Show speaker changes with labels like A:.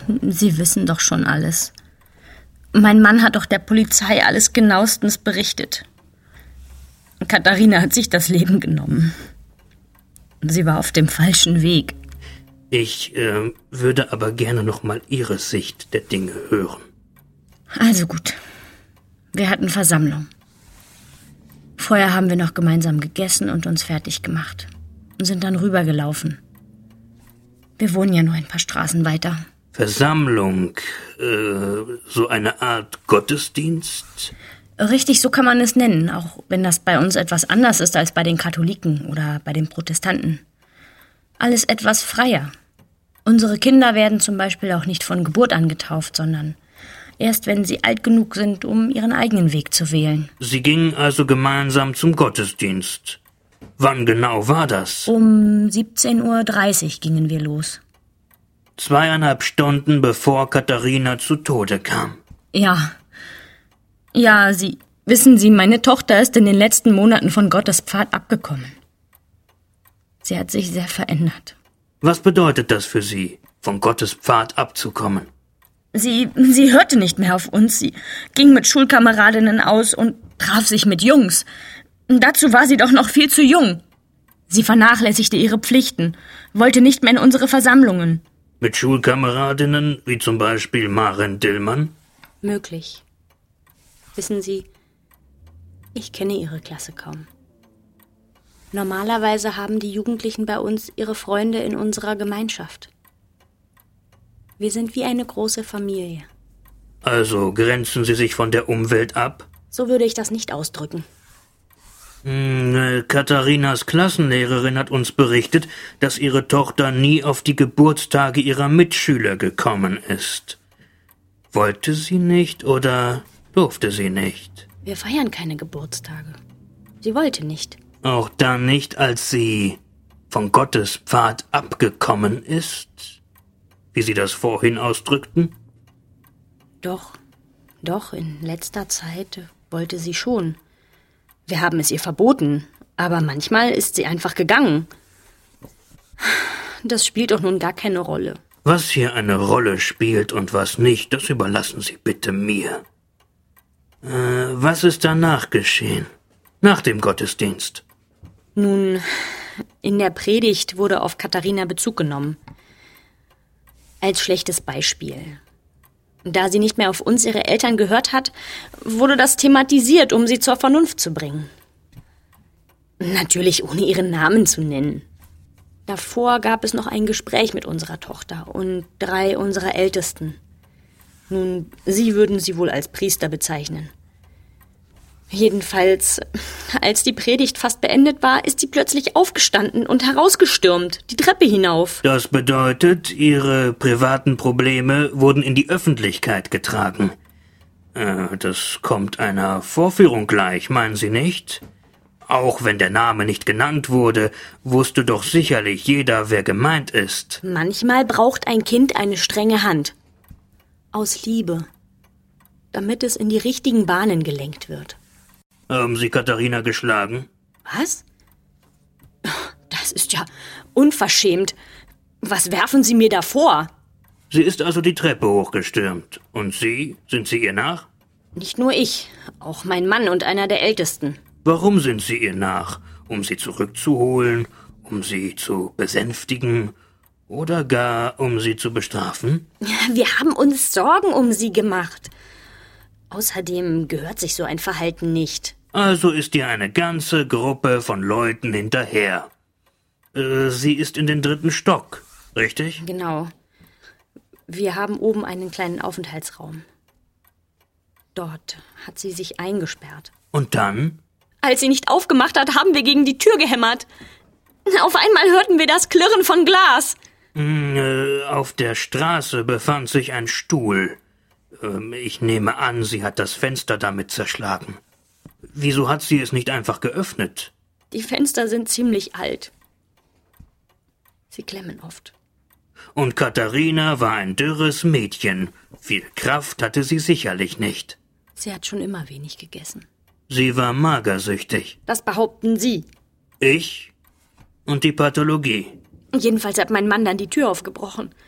A: Sie wissen doch schon alles. Mein Mann hat doch der Polizei alles genauestens berichtet. Katharina hat sich das Leben genommen. Sie war auf dem falschen Weg.
B: Ich würde aber gerne noch mal Ihre Sicht der Dinge hören.
A: Also gut. Wir hatten Versammlung. Vorher haben wir noch gemeinsam gegessen und uns fertig gemacht. Und sind dann rübergelaufen. Wir wohnen ja nur ein paar Straßen weiter.
B: Versammlung, so eine Art Gottesdienst?
A: Richtig, so kann man es nennen, auch wenn das bei uns etwas anders ist als bei den Katholiken oder bei den Protestanten. Alles etwas freier. Unsere Kinder werden zum Beispiel auch nicht von Geburt an getauft, sondern erst wenn sie alt genug sind, um ihren eigenen Weg zu wählen.
B: Sie gingen also gemeinsam zum Gottesdienst. Wann genau war das?
A: Um 17:30 Uhr gingen wir los.
B: 2,5 Stunden bevor Katharina zu Tode kam.
A: Ja, wissen Sie, meine Tochter ist in den letzten Monaten von Gottes Pfad abgekommen. Sie hat sich sehr verändert.
B: Was bedeutet das für Sie, von Gottes Pfad abzukommen?
A: Sie hörte nicht mehr auf uns. Sie ging mit Schulkameradinnen aus und traf sich mit Jungs. Dazu war sie doch noch viel zu jung. Sie vernachlässigte ihre Pflichten, wollte nicht mehr in unsere Versammlungen.
B: Mit Schulkameradinnen, wie zum Beispiel Maren Dillmann?
C: Möglich. Wissen Sie, ich kenne Ihre Klasse kaum. Normalerweise haben die Jugendlichen bei uns ihre Freunde in unserer Gemeinschaft. Wir sind wie eine große Familie.
B: Also grenzen Sie sich von der Umwelt ab?
C: So würde ich das nicht ausdrücken.
B: Katharinas Klassenlehrerin hat uns berichtet, dass ihre Tochter nie auf die Geburtstage ihrer Mitschüler gekommen ist. Wollte sie nicht oder durfte sie nicht?
C: Wir feiern keine Geburtstage. Sie wollte nicht.
B: Auch dann nicht, als sie von Gottes Pfad abgekommen ist? Wie Sie das vorhin ausdrückten?
C: Doch, in letzter Zeit wollte sie schon. Wir haben es ihr verboten, aber manchmal ist sie einfach gegangen. Das spielt doch nun gar keine Rolle.
B: Was hier eine Rolle spielt und was nicht, das überlassen Sie bitte mir. Was ist danach geschehen? Nach dem Gottesdienst?
C: Nun, in der Predigt wurde auf Katharina Bezug genommen. Als schlechtes Beispiel. Da sie nicht mehr auf uns, ihre Eltern, gehört hat, wurde das thematisiert, um sie zur Vernunft zu bringen. Natürlich ohne ihren Namen zu nennen. Davor gab es noch ein Gespräch mit unserer Tochter und 3 unserer Ältesten. Nun, Sie würden sie wohl als Priester bezeichnen. Jedenfalls, als die Predigt fast beendet war, ist sie plötzlich aufgestanden und herausgestürmt, die Treppe hinauf.
B: Das bedeutet, Ihre privaten Probleme wurden in die Öffentlichkeit getragen. Das kommt einer Vorführung gleich, meinen Sie nicht? Auch wenn der Name nicht genannt wurde, wusste doch sicherlich jeder, wer gemeint ist.
C: Manchmal braucht ein Kind eine strenge Hand. Aus Liebe. Damit es in die richtigen Bahnen gelenkt wird.
B: Haben Sie Katharina geschlagen?
C: Was? Das ist ja unverschämt. Was werfen Sie mir da vor?
B: Sie ist also die Treppe hochgestürmt. Und Sie? Sind Sie ihr nach?
C: Nicht nur ich, auch mein Mann und einer der Ältesten.
B: Warum sind Sie ihr nach? Um sie zurückzuholen? Um sie zu besänftigen? Oder gar um sie zu bestrafen?
C: Wir haben uns Sorgen um sie gemacht. Außerdem gehört sich so ein Verhalten nicht.
B: Also ist ihr eine ganze Gruppe von Leuten hinterher. Sie ist in den 3. Stock, richtig?
C: Genau. Wir haben oben einen kleinen Aufenthaltsraum. Dort hat sie sich eingesperrt.
B: Und dann?
C: Als sie nicht aufgemacht hat, haben wir gegen die Tür gehämmert. Auf einmal hörten wir das Klirren von Glas.
B: Auf der Straße befand sich ein Stuhl. Ich nehme an, sie hat das Fenster damit zerschlagen. Wieso hat sie es nicht einfach geöffnet?
C: Die Fenster sind ziemlich alt. Sie klemmen oft.
B: Und Katharina war ein dürres Mädchen. Viel Kraft hatte sie sicherlich nicht.
C: Sie hat schon immer wenig gegessen.
B: Sie war magersüchtig.
C: Das behaupten Sie.
B: Ich? Und die Pathologie?
C: Jedenfalls hat mein Mann dann die Tür aufgebrochen.